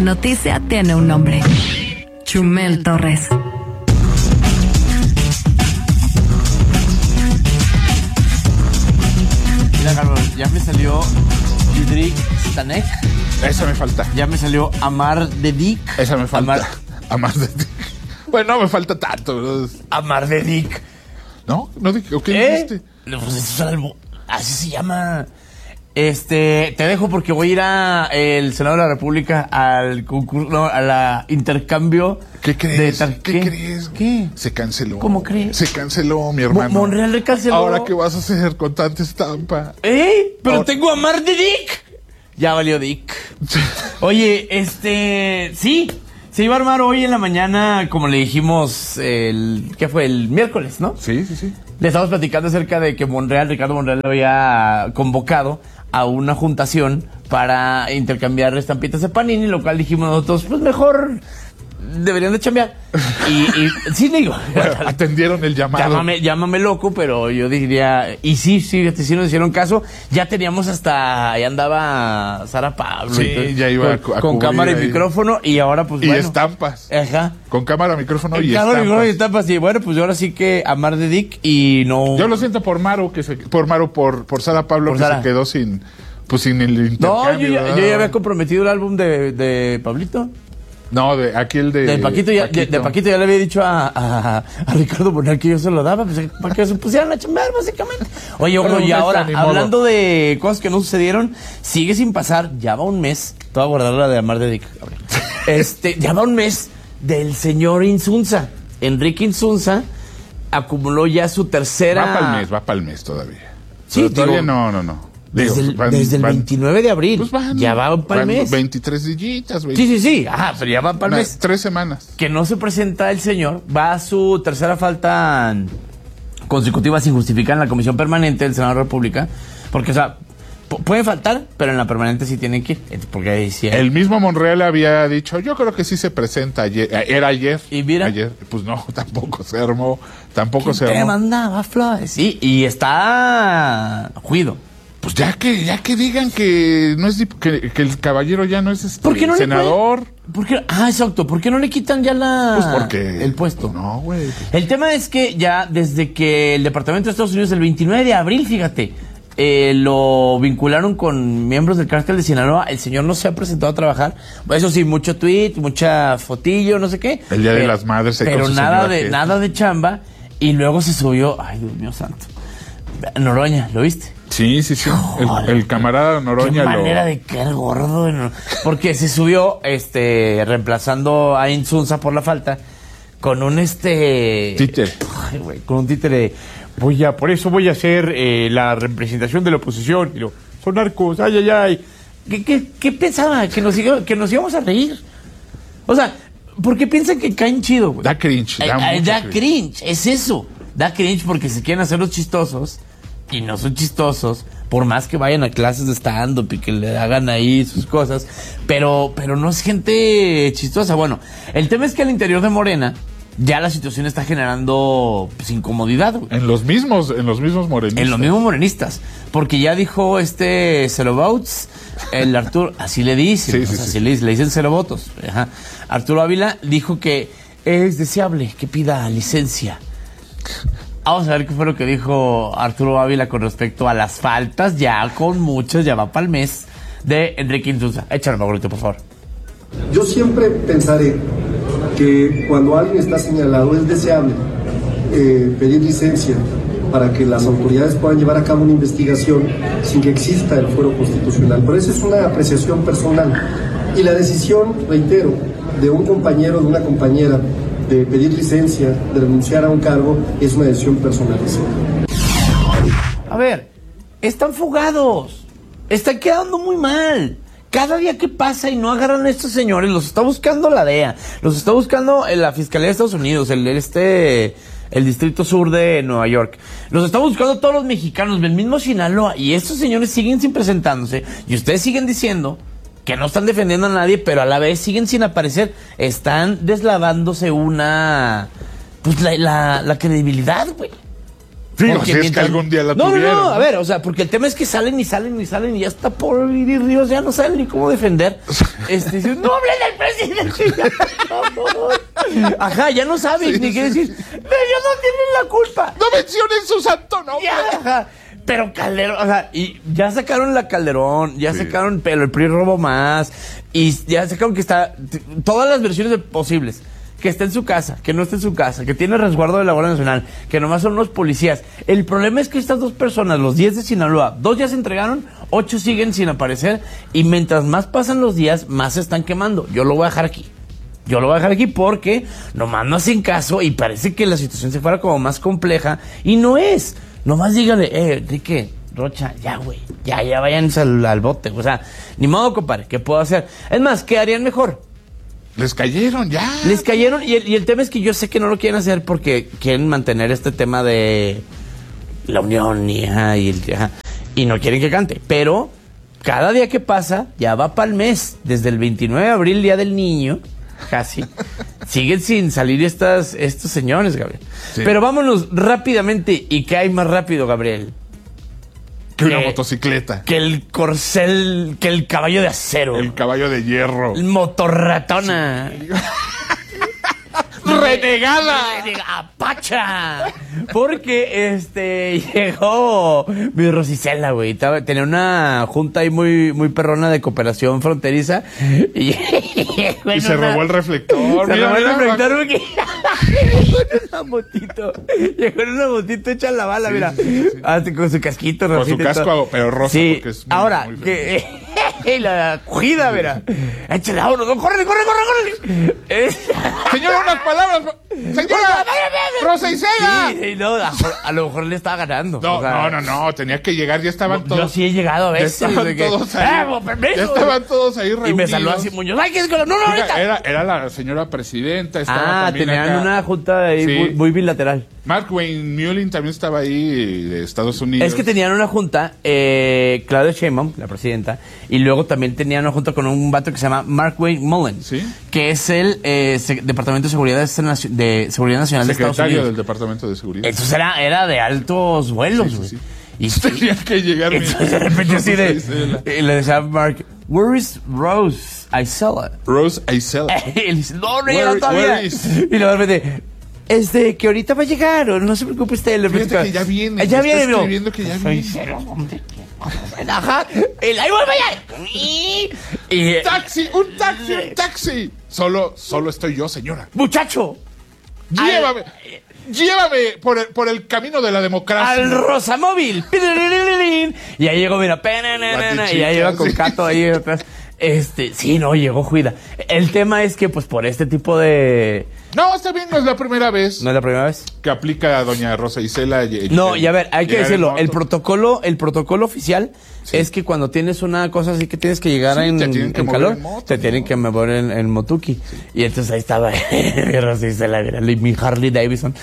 Noticia tiene un nombre. Chumel Torres. Mira, Carlos, ya me salió Didrik Stanek. Esa me falta. Ya me salió Amar de Dick. Esa me falta. Amar de Dick. Bueno, no me falta tanto, ¿verdad? Amar de Dick. ¿No? ¿No dije? ¿Qué dijiste? Pues eso es algo. Así se llama. Te dejo porque voy a ir a el Senado de la República al concurso, no, a la intercambio. ¿Qué crees? ¿Qué crees? ¿Qué? Se canceló. ¿Cómo crees? Se canceló, mi hermano. Monreal le canceló. ¿Ahora qué vas a hacer con tanta estampa? Pero Ahora... tengo a Amar de Dick. Ya valió Dick. Oye, sí. Se iba a armar hoy en la mañana, como le dijimos, ¿qué fue? El miércoles, ¿no? Sí. Le estamos platicando acerca de que Ricardo Monreal había convocado a una juntación para intercambiar estampitas de Panini, lo cual dijimos nosotros, pues mejor deberían de chambear. Y sí, digo. Bueno, atendieron el llamado. Llámame loco, pero yo diría, y sí nos hicieron caso. Ya teníamos ahí andaba Sara Pablo. Sí, entonces, ya iba con cámara y micrófono, y ahora pues y estampas. Ajá. Con cámara, micrófono y cámara, estampas. micrófono y estampas. Y bueno, pues ahora sí que Amar de Dick y no... Yo lo siento por Maro, por Sara Pablo, se quedó sin el intercambio. No, yo ya había comprometido el álbum de Pablito. No, aquel de Paquito. De Paquito ya le había dicho a Ricardo Monreal que yo se lo daba, pues, para que se pusieran a chambear, básicamente. Oye, y ahora, hablando de cosas que no sucedieron, sigue sin pasar, ya va un mes, te voy a guardar la de Amar de Dick. Ya va un mes del señor Insunza. Enrique Insunza acumuló ya su tercera... Va para el mes todavía. Sí, todavía no. Desde el 29 de abril. Pues ya van para el mes. 23 dillitas. Sí. Ajá, pero ya van para el mes. 3 semanas. Que no se presenta el señor. Va a su tercera falta consecutiva sin justificar en la Comisión Permanente del Senado de la República. Porque, o sea, puede faltar, pero en la permanente sí tienen que ir. Porque ahí sí el mismo Monreal había dicho, yo creo que sí se presenta ayer. Era ayer. ¿Y mira? Ayer. Pues no, tampoco se armó. Te mandaba flores. Sí, y está juido. Pues ya que digan que no es que el caballero ya no es ¿Por qué no senador. Exacto. ¿Por qué no le quitan ya pues porque el puesto? No, güey. El tema es que ya desde que el Departamento de Estados Unidos el 29 de abril, fíjate, lo vincularon con miembros del cártel de Sinaloa, el señor no se ha presentado a trabajar. Eso sí, mucho tweet, mucha fotillo, no sé qué. El Día de las Madres. Pero nada de chamba. Y luego se subió, ay Dios mío santo, Noroña, ¿lo viste? Sí. El camarada Noroña. Qué manera de caer gordo. Porque se subió, reemplazando a Insunza por la falta, con un títere. Ay, güey, con un títere. Por eso voy a hacer la representación de la oposición. Y son narcos, ay. ¿Qué pensaba? Que nos íbamos a reír. O sea, ¿por qué piensan que caen chido, güey? Da cringe. Da cringe, es eso. Da cringe porque se quieren hacer los chistosos. Y no son chistosos, por más que vayan a clases de stand-up y que le hagan ahí sus cosas, pero no es gente chistosa. Bueno, el tema es que al interior de Morena ya la situación está generando pues, incomodidad, güey. En los mismos morenistas. En los mismos morenistas, porque ya dijo Celobauts, el Arturo, así le dicen, sí. Le dicen Celobotos. Ajá. Arturo Ávila dijo que es deseable que pida licencia. Vamos a ver qué fue lo que dijo Arturo Ávila con respecto a las faltas, ya con muchas, ya va para el mes, de Enrique Insunza. Échale, Maurito, por favor. Yo siempre pensaré que cuando alguien está señalado es deseable pedir licencia para que las autoridades puedan llevar a cabo una investigación sin que exista el fuero constitucional. Pero esa es una apreciación personal. Y la decisión, reitero, de un compañero, de una compañera, de pedir licencia, de renunciar a un cargo, es una decisión personalizada. A ver, están fugados, están quedando muy mal. Cada día que pasa y no agarran a estos señores, los está buscando la DEA, los está buscando la Fiscalía de Estados Unidos, el Distrito Sur de Nueva York. Los está buscando todos los mexicanos, el mismo Sinaloa, y estos señores siguen sin presentándose, y ustedes siguen diciendo que no están defendiendo a nadie, pero a la vez siguen sin aparecer. Están deslavándose la credibilidad, güey. Digo, si es que algún día la tuvieron. No, a ver, o sea, porque el tema es que salen y ya está por Viri Ríos, ya no saben ni cómo defender. Dicen, no hablen del presidente. Ajá, ya no saben ni qué decir. Ellos no tienen la culpa. No mencionen su santo nombre. Ajá. Pero Calderón, o sea, y ya sacaron la Calderón, ya sacaron pero el PRI robó más, y ya sacaron que está todas las versiones posibles. Que está en su casa, que no está en su casa, que tiene resguardo de la Guardia Nacional, que nomás son unos policías. El problema es que estas dos personas, los 10 de Sinaloa, 2 ya se entregaron, 8 siguen sin aparecer, y mientras más pasan los días, más se están quemando. Yo lo voy a dejar aquí porque nomás no hacen caso y parece que la situación se fuera como más compleja, y no es. Nomás dígale, Enrique, Rocha, ya, güey, ya vayan al bote. O sea, ni modo, compadre, ¿qué puedo hacer? Es más, ¿qué harían mejor? Les cayeron, ya. Les cayeron, y el tema es que yo sé que no lo quieren hacer porque quieren mantener este tema de la unión y no quieren que cante. Pero cada día que pasa, ya va para el mes. Desde el 29 de abril, Día del Niño, casi, siguen sin salir estos señores, Gabriel. Sí. Pero vámonos rápidamente. ¿Y qué hay más rápido, Gabriel? Que una motocicleta. Que el corcel, que el caballo de acero. El caballo de hierro. El motorratona. Sí. ¡Renegada! ¡Apacha! Porque llegó mi Rosicela, güey. Tenía una junta ahí muy perrona de cooperación fronteriza. Y se robó el reflector. Se robó el reflector porque llegó en una motito hecha la bala, mira. Sí. Con su casquito, con su casco, pero rosa. Sí. Porque es ahora, muy que la cogida, mira. Échale vámonos, corre. Señora, unas palabras. Señora, Rosa Isela. Sí, no, a lo mejor le estaba ganando. No, tenía que llegar, ya estaban todos. Yo sí he llegado a veces. Ya estaban todos ahí. Ya estaban todos ahí reunidos. Y me saludó así Muñoz. ¡Ay, qué es! No, ahorita. Era la señora presidenta. Estaba tenían acá una junta ahí muy bilateral. Mark Wayne Mullin también estaba ahí, de Estados Unidos. Es que tenían una junta, Claudia Sheinbaum, la presidenta, y luego también tenían una junta con un vato que se llama Mark Wayne Mullin, ¿sí? Que es el Departamento de Seguridad Nacional de Estados Unidos. Secretario del Departamento de Seguridad. Entonces era de altos vuelos, güey. Sí. Y tenía que llegar. Entonces de repente así le decía a Mark, where is Rose Isela? Rose Isela. Y él dice, no llega todavía. Y luego de repente, que ahorita va a llegar, o no se preocupe usted. Fíjate que ya viene. Ya viene, bro. Escribiendo que ya viene. Ajá. Ahí vuelve ya. Un taxi. Solo estoy yo, señora. Muchacho. Llévame por el camino de la democracia. Al Rosamóvil. Y ahí llegó, mira, y ahí iba con Cato ahí atrás. Sí, no, llegó Juida. El tema es que, pues, por este tipo de... No, está bien, no es la primera vez. ¿No es la primera vez? Que aplica a doña Rosa Isela. No, y a ver, hay que decirlo, el protocolo oficial es que cuando tienes una cosa así que tienes que llegar en calor, te tienen que mover en motuki. Sí. Y entonces ahí estaba Rosa Isela, mi Harley Davidson.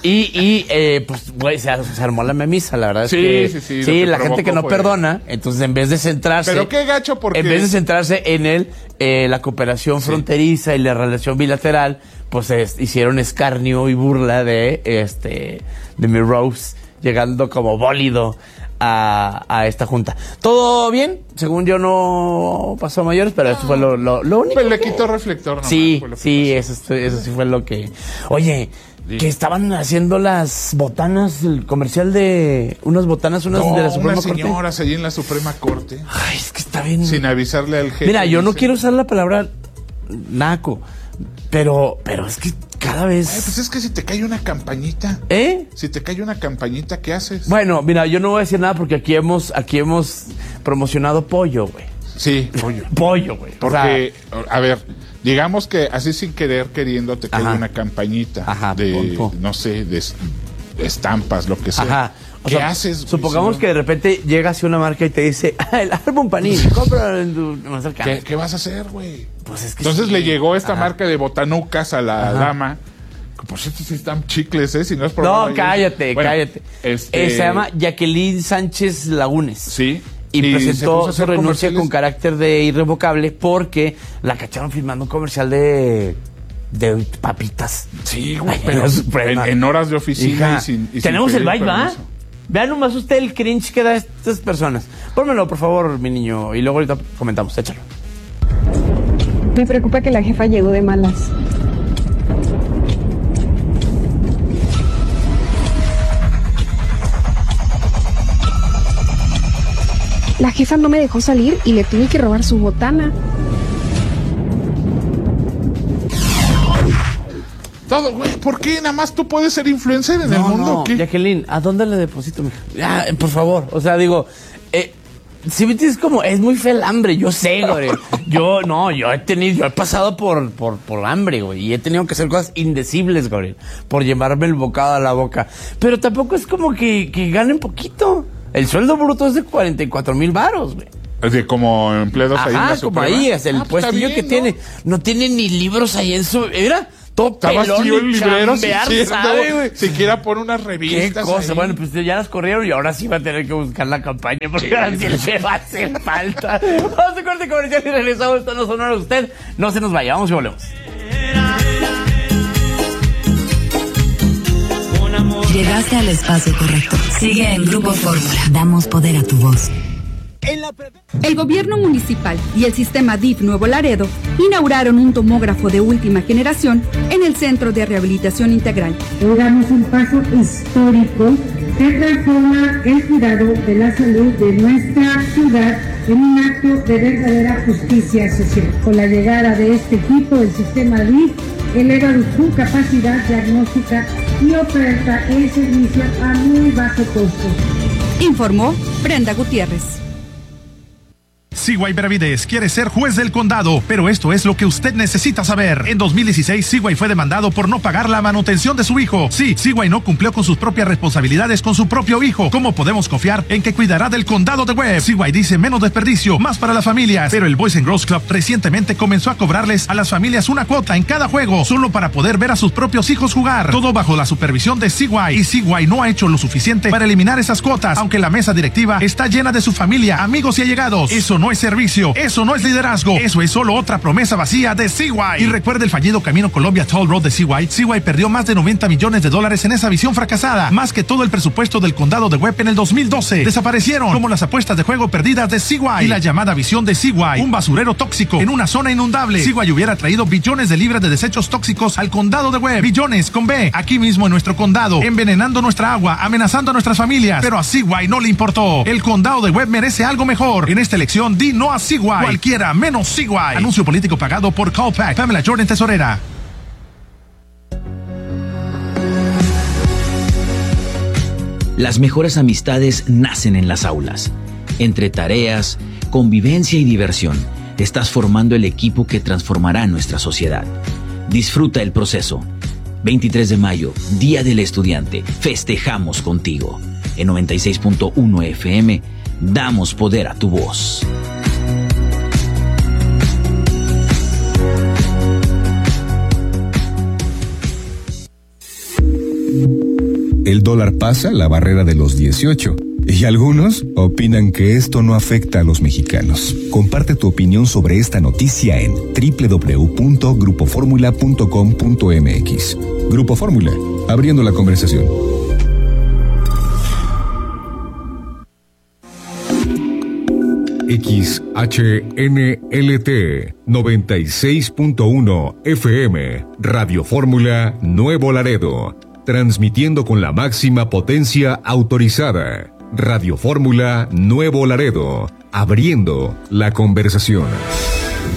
Pues, güey, se armó la memisa, la verdad es que... Sí, la gente que no perdona, entonces en vez de centrarse... Pero qué gacho, porque... En vez de centrarse en la cooperación fronteriza y la relación bilateral, pues hicieron escarnio y burla de mi Rose, llegando como bólido a esta junta. ¿Todo bien? Según yo no pasó a mayores, pero eso fue lo único. Pues le quitó reflector nomás. Sí, eso sí fue lo que... Oye, que estaban haciendo las botanas, el comercial de unas botanas, de la Suprema Corte. Señoras allí en la Suprema Corte. Ay, es que está bien. Sin avisarle al jefe. Mira, yo no quiero usar la palabra naco, pero es que cada vez... Ay, pues es que si te cae una campañita. Si te cae una campañita, ¿qué haces? Bueno, mira, yo no voy a decir nada porque aquí hemos promocionado pollo, güey. Sí, pollo. Pollo, güey. Porque, a ver, digamos que así sin queriendo te cae una campañita no sé, de estampas, lo que sea. Ajá. ¿Qué haces? Supongamos que de repente llega hacia una marca y te dice, el árbol panín, cómpralo en tu más cercano. ¿Qué vas a hacer, güey? Pues es que entonces le llegó esta marca de botanucas a la dama. Por cierto, sí están chicles, ¿eh? Si no es por no, cállate. Se llama Jacqueline Sánchez Lagunes. Sí. Y presentó su renuncia con carácter de irrevocable porque la cacharon filmando un comercial de papitas. Sí, güey, pero en horas de oficina. Tenemos el vibe, ¿va? Vean nomás usted el cringe que da a estas personas. Pónmelo, por favor, mi niño, y luego ahorita comentamos. Échalo. Me preocupa que la jefa llegó de malas. La jefa no me dejó salir y le tuve que robar su botana. Todo, güey, ¿por qué nada más tú puedes ser influencer en el mundo? No, Jacqueline, ¿a dónde le deposito, mija? Por favor, o sea, digo, si me dices como, es muy feo el hambre, yo sé, güey. Yo he pasado por hambre, güey, y he tenido que hacer cosas indecibles, güey, por llevarme el bocado a la boca. Pero tampoco es como que ganen poquito. El sueldo bruto es de 44,000 varos, güey. De como empleados ahí en la como ahí, es el puestillo que tiene. No tiene ni libros ahí en su... Mira, todo pelón y el librero, ¿sabe, güey? Siquiera pone unas revistas. ¿Qué cosa? Ahí. Bueno, pues ya las corrieron y ahora sí va a tener que buscar la campaña porque ahora sí le va a hacer falta. Vamos a corte comercial y regresamos. Esto no sonora usted. No se nos vaya, vamos y volvemos. Llegaste al espacio correcto. Sigue en Grupo Fórmula. Damos poder a tu voz. El gobierno municipal y el sistema DIF Nuevo Laredo inauguraron un tomógrafo de última generación en el Centro de Rehabilitación Integral. Damos un paso histórico que transforma el cuidado de la salud de nuestra ciudad en un acto de verdadera justicia social. Con la llegada de este equipo, el sistema DIF eleva su capacidad diagnóstica y oferta el servicio a muy bajo costo. Informó Brenda Gutiérrez. Seaway Benavides quiere ser juez del condado, pero esto es lo que usted necesita saber. En 2016, Seaway fue demandado por no pagar la manutención de su hijo. Sí, Seaway no cumplió con sus propias responsabilidades con su propio hijo. ¿Cómo podemos confiar en que cuidará del condado de Webb? Seaway dice menos desperdicio, más para las familias. Pero el Boys and Girls Club recientemente comenzó a cobrarles a las familias una cuota en cada juego, solo para poder ver a sus propios hijos jugar. Todo bajo la supervisión de Seaway. Y Seaway no ha hecho lo suficiente para eliminar esas cuotas, aunque la mesa directiva está llena de su familia, amigos y allegados. Eso no es servicio, eso no es liderazgo, eso es solo otra promesa vacía de Seaway. Y recuerda el fallido Camino Colombia Toll Road de Seaway. Seaway perdió más de $90 millones en esa visión fracasada, más que todo el presupuesto del condado de Webb en el 2012. Desaparecieron como las apuestas de juego perdidas de Seaway y la llamada visión de Seaway, un basurero tóxico en una zona inundable. Seaway hubiera traído billones de libras de desechos tóxicos al condado de Webb, billones con B, aquí mismo en nuestro condado, envenenando nuestra agua, amenazando a nuestras familias, pero a Seaway no le importó. El condado de Webb merece algo mejor. En esta elección, di no a Seaway. Cualquiera menos Seaway. Anuncio político pagado por Callpack. Pamela Jordan, tesorera. Las mejores amistades nacen en las aulas. Entre tareas, convivencia y diversión, estás formando el equipo que transformará nuestra sociedad. Disfruta el proceso. 23 de mayo, Día del Estudiante. Festejamos contigo. En 96.1 FM, damos poder a tu voz. El dólar pasa la barrera de los 18 y algunos opinan que esto no afecta a los mexicanos. Comparte tu opinión sobre esta noticia en www.grupoformula.com.mx. Grupo Fórmula, abriendo la conversación. XHNLT 96.1 FM, Radio Fórmula Nuevo Laredo. Transmitiendo con la máxima potencia autorizada. Radio Fórmula Nuevo Laredo. Abriendo la conversación.